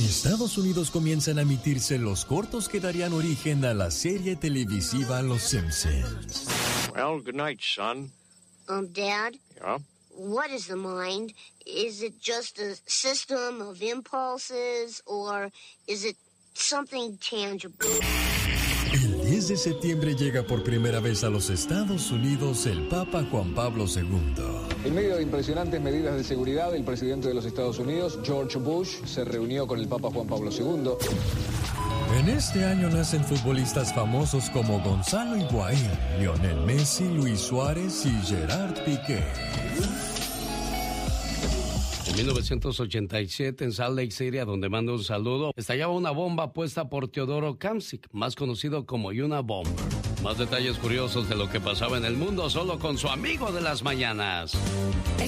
Estados Unidos comienzan a emitirse los cortos que darían origen a la serie televisiva Los Simpsons. Well, good night, son. Dad? Yeah? What is the mind? Is it just a system of impulses, or is it something tangible? El 10 de septiembre llega por primera vez a los Estados Unidos el Papa Juan Pablo II. En medio de impresionantes medidas de seguridad, el presidente de los Estados Unidos, George Bush, se reunió con el Papa Juan Pablo II. En este año nacen futbolistas famosos como Gonzalo Higuaín, Lionel Messi, Luis Suárez y Gerard Piqué. En 1987, en Salt Lake City, a donde mando un saludo, estallaba una bomba puesta por Teodoro Kamsik, más conocido como Yuna Bomber. Más detalles curiosos de lo que pasaba en el mundo solo con su amigo de las mañanas.